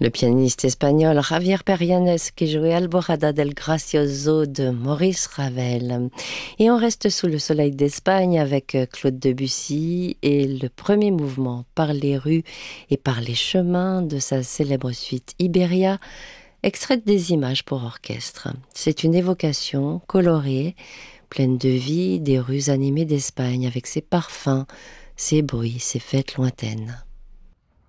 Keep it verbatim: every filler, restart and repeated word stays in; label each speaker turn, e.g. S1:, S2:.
S1: Le pianiste espagnol Javier Perianes qui jouait Alborada del Gracioso de Maurice Ravel. Et on reste sous le soleil d'Espagne avec Claude Debussy et le premier mouvement par les rues et par les chemins de sa célèbre suite Iberia, extraite des images pour orchestre. C'est une évocation colorée, pleine de vie des rues animées d'Espagne avec ses parfums, ses bruits, ses fêtes lointaines.